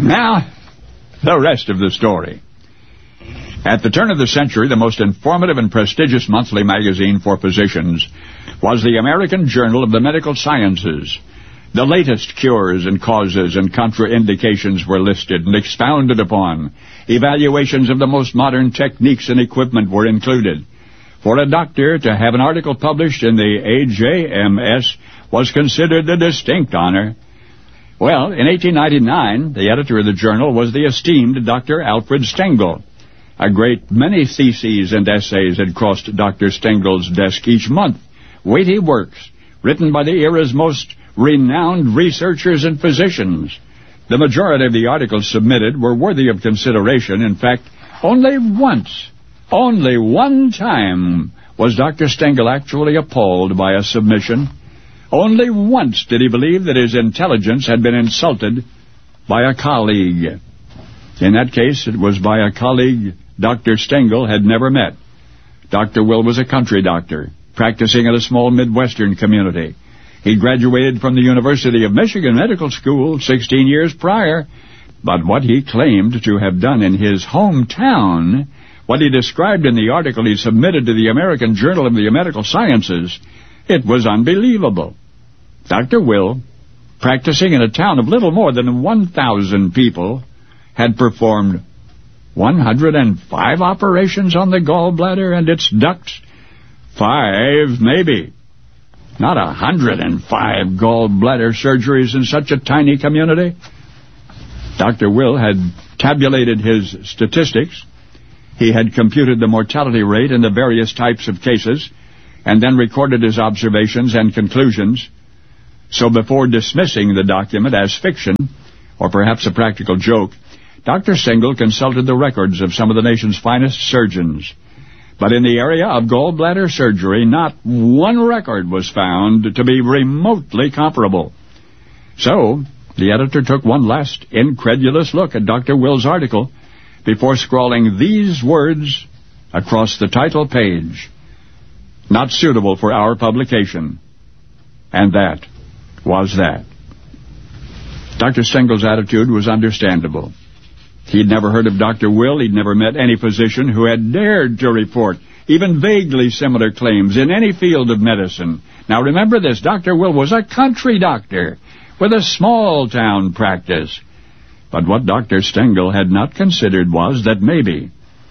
Now, the rest of the story. At the turn of the century, the most informative and prestigious monthly magazine for physicians was the American Journal of the Medical Sciences. The latest cures and causes and contraindications were listed and expounded upon. Evaluations of the most modern techniques and equipment were included. For a doctor to have an article published in the AJMS was considered a distinct honor. Well, in 1899, the editor of the journal was the esteemed Dr. Alfred Stengel. A great many theses and essays had crossed Dr. Stengel's desk each month. Weighty works, written by the era's most renowned researchers and physicians. The majority of the articles submitted were worthy of consideration. In fact, only one time was Dr. Stengel actually appalled by a submission. Only once did he believe that his intelligence had been insulted by a colleague. In that case, it was by a colleague Dr. Stengel had never met. Dr. Will was a country doctor, practicing in a small Midwestern community. He graduated from the University of Michigan Medical School 16 years prior, but what he claimed to have done in his hometown, what he described in the article he submitted to the American Journal of the Medical Sciences, it was unbelievable. Dr. Will, practicing in a town of little more than 1,000 people, had performed 105 operations on the gallbladder and its ducts. 5, maybe. Not 105 gallbladder surgeries in such a tiny community. Dr. Will had tabulated his statistics. He had computed the mortality rate in the various types of cases, and then recorded his observations and conclusions. So before dismissing the document as fiction, or perhaps a practical joke, Dr. Stengel consulted the records of some of the nation's finest surgeons. But in the area of gallbladder surgery, not one record was found to be remotely comparable. So, the editor took one last incredulous look at Dr. Will's article before scrawling these words across the title page: "Not suitable for our publication." And that was that. Dr. Stengel's attitude was understandable. He'd never heard of Dr. Will. He'd never met any physician who had dared to report even vaguely similar claims in any field of medicine. Now remember this, Dr. Will was a country doctor with a small-town practice. But what Dr. Stengel had not considered was that maybe,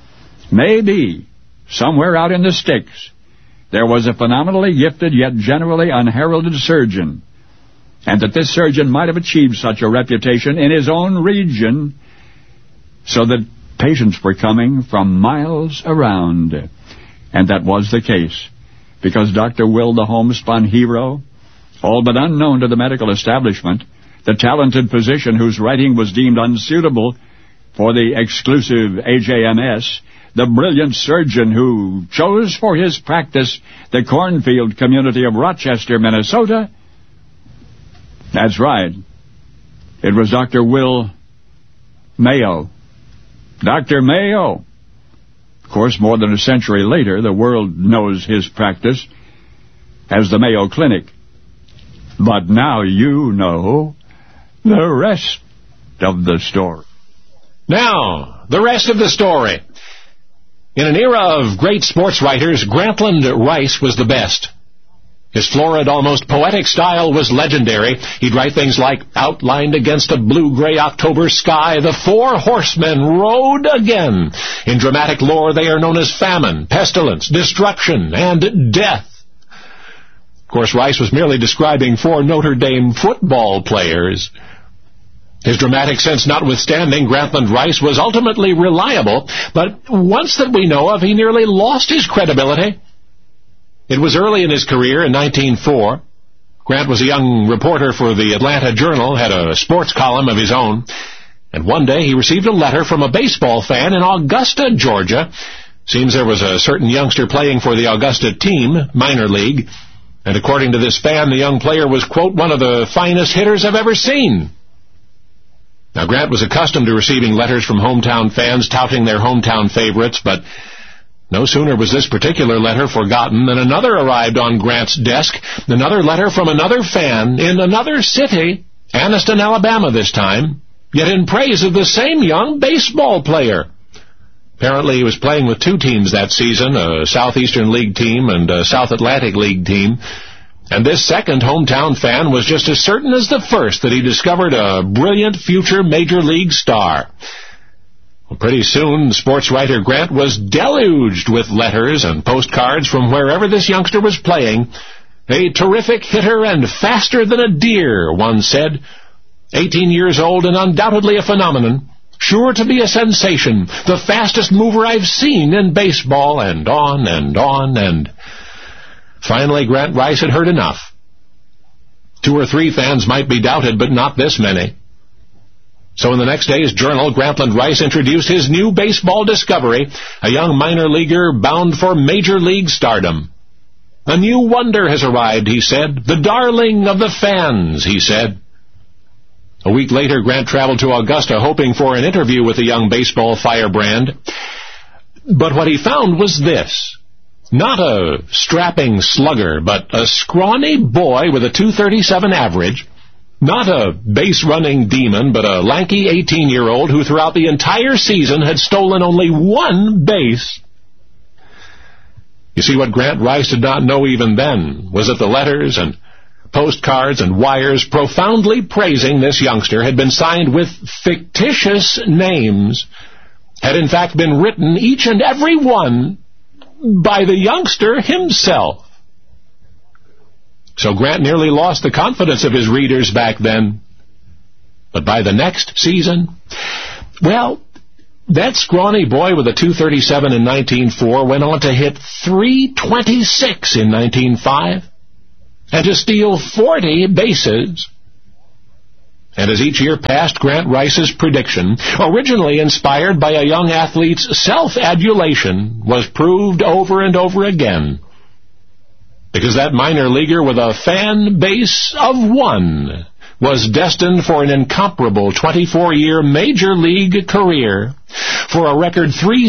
somewhere out in the sticks, there was a phenomenally gifted yet generally unheralded surgeon, and that this surgeon might have achieved such a reputation in his own region, so that patients were coming from miles around. And that was the case, because Dr. Will, the homespun hero, all but unknown to the medical establishment, the talented physician whose writing was deemed unsuitable for the exclusive AJMS, the brilliant surgeon who chose for his practice the cornfield community of Rochester, Minnesota. That's right. It was Dr. Will Mayo. Dr. Mayo. Of course, more than a century later, the world knows his practice as the Mayo Clinic. But now you know the rest of the story. Now, the rest of the story. In an era of great sports writers, Grantland Rice was the best. His florid, almost poetic style was legendary. He'd write things like, "Outlined against a blue-gray October sky, the 4 horsemen rode again. In dramatic lore, they are known as famine, pestilence, destruction, and death." Of course, Rice was merely describing 4 Notre Dame football players. His dramatic sense notwithstanding, Grantland Rice was ultimately reliable, but once that we know of, he nearly lost his credibility. It was early in his career, in 1904. Grant was a young reporter for the Atlanta Journal, had a sports column of his own, and one day he received a letter from a baseball fan in Augusta, Georgia. Seems there was a certain youngster playing for the Augusta team, minor league, and according to this fan, the young player was, quote, "one of the finest hitters I've ever seen." Now, Grant was accustomed to receiving letters from hometown fans touting their hometown favorites, but no sooner was this particular letter forgotten than another arrived on Grant's desk, another letter from another fan in another city, Anniston, Alabama this time. yet in praise of the same young baseball player. Apparently he was playing with two teams that season, a Southeastern League team and a South Atlantic League team. And this second hometown fan was just as certain as the first that he discovered a brilliant future Major League star. Well, pretty soon, sports writer Grant was deluged with letters and postcards from wherever this youngster was playing. A terrific hitter and faster than a deer, one said. 18 years old and undoubtedly a phenomenon. Sure to be a sensation. The fastest mover I've seen in baseball, and on and on, and... Finally, Grant Rice had heard enough. 2 or 3 fans might be doubted, but not this many. So in the next day's journal, Grantland Rice introduced his new baseball discovery, a young minor leaguer bound for Major League stardom. A new wonder has arrived, he said. The darling of the fans, he said. A week later, Grant traveled to Augusta hoping for an interview with the young baseball firebrand. But what he found was this. Not a strapping slugger, but a scrawny boy with a .237 average. Not a base-running demon, but a lanky 18-year-old who throughout the entire season had stolen only 1 base. You see, what Grant Rice did not know even then was that the letters and postcards and wires profoundly praising this youngster had been signed with fictitious names, had in fact been written, each and every one, by the youngster himself. So Grant nearly lost the confidence of his readers back then. But by the next season, well, that scrawny boy with a .237 in 1904 went on to hit .326 in 1905. And to steal 40 bases. And as each year passed, Grant Rice's prediction, originally inspired by a young athlete's self-adulation, was proved over and over again. Because that minor leaguer with a fan base of 1 was destined for an incomparable 24-year Major League career, for a record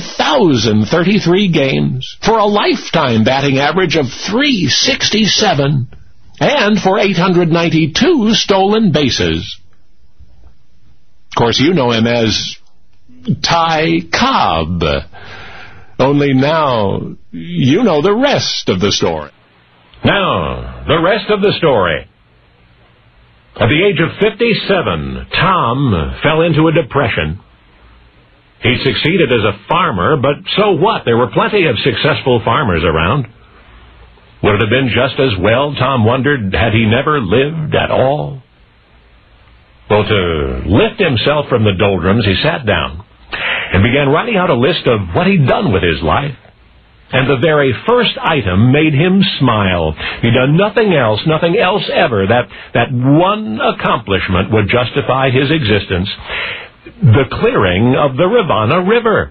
3,033 games, for a lifetime batting average of .367, and for 892 stolen bases. Of course, you know him as Ty Cobb. Only now, you know the rest of the story. Now, the rest of the story. At the age of 57, Tom fell into a depression. He succeeded as a farmer, but so what? There were plenty of successful farmers around. Would it have been just as well, Tom wondered, had he never lived at all? Well, to lift himself from the doldrums, he sat down and began writing out a list of what he'd done with his life. And the very first item made him smile. He'd done nothing else ever. That one accomplishment would justify his existence. The clearing of the Rivanna River.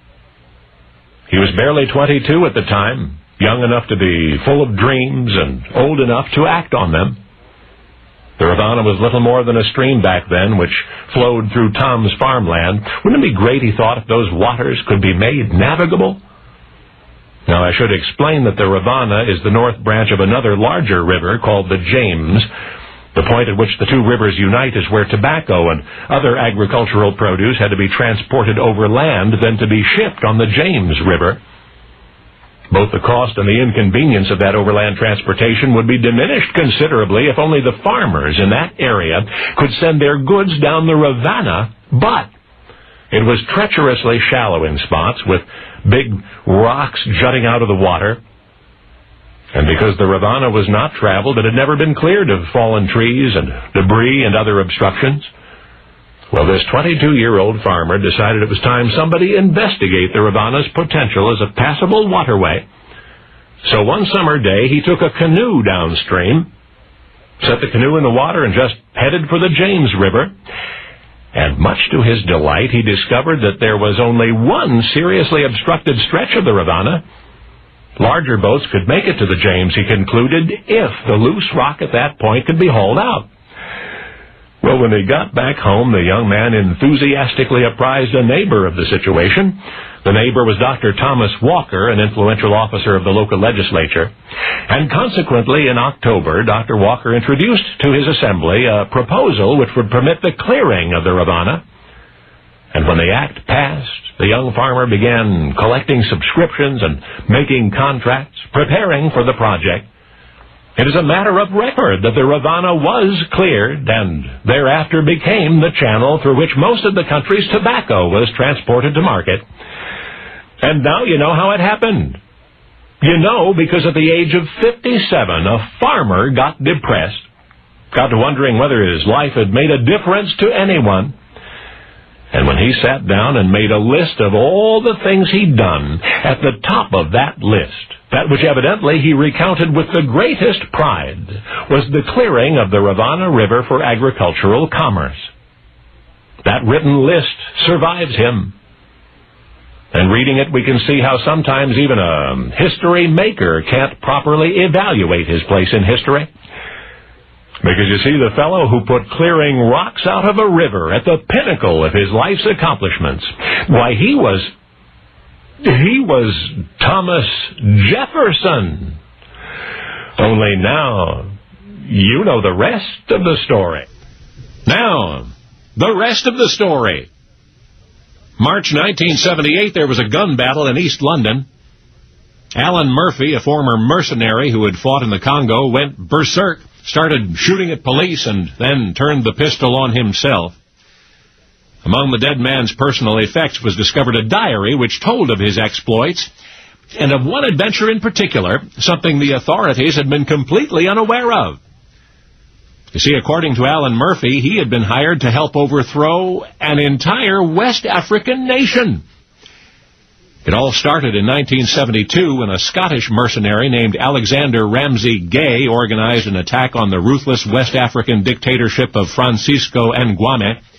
He was barely 22 at the time. Young enough to be full of dreams and old enough to act on them. The Rivanna was little more than a stream back then, which flowed through Tom's farmland. Wouldn't it be great, he thought, if those waters could be made navigable? Now, I should explain that the Rivanna is the north branch of another larger river called the James. The point at which the two rivers unite is where tobacco and other agricultural produce had to be transported overland, then to be shipped on the James River. Both the cost and the inconvenience of that overland transportation would be diminished considerably if only the farmers in that area could send their goods down the Rivanna, but it was treacherously shallow in spots with big rocks jutting out of the water. And because the Rivanna was not traveled, it had never been cleared of fallen trees and debris and other obstructions. Well, this 22-year-old farmer decided it was time somebody investigate the Rivanna's potential as a passable waterway. So one summer day, he took a canoe downstream, set the canoe in the water, and just headed for the James River. And much to his delight, he discovered that there was only one seriously obstructed stretch of the Rivanna. Larger boats could make it to the James, he concluded, if the loose rock at that point could be hauled out. Well, when he got back home, the young man enthusiastically apprised a neighbor of the situation. The neighbor was Dr. Thomas Walker, an influential officer of the local legislature. And consequently, in October, Dr. Walker introduced to his assembly a proposal which would permit the clearing of the Rivanna. And when the act passed, the young farmer began collecting subscriptions and making contracts, preparing for the project. It is a matter of record that the Rivanna was cleared and thereafter became the channel through which most of the country's tobacco was transported to market. And now you know how it happened. You know because at the age of 57, a farmer got depressed, got to wondering whether his life had made a difference to anyone. And when he sat down and made a list of all the things he'd done, at the top of that list, that which evidently he recounted with the greatest pride, was the clearing of the Rivanna River for agricultural commerce. That written list survives him. And reading it, we can see how sometimes even a history maker can't properly evaluate his place in history. Because you see, the fellow who put clearing rocks out of a river at the pinnacle of his life's accomplishments, why, he was Thomas Jefferson. Only now, you know the rest of the story. Now, the rest of the story. March 1978, there was a gun battle in East London. Alan Murphy, a former mercenary who had fought in the Congo, went berserk, started shooting at police, and then turned the pistol on himself. Among the dead man's personal effects was discovered a diary which told of his exploits, and of one adventure in particular, something the authorities had been completely unaware of. You see, according to Alan Murphy, he had been hired to help overthrow an entire West African nation. It all started in 1972 when a Scottish mercenary named Alexander Ramsay Gay organized an attack on the ruthless West African dictatorship of Francisco Nguema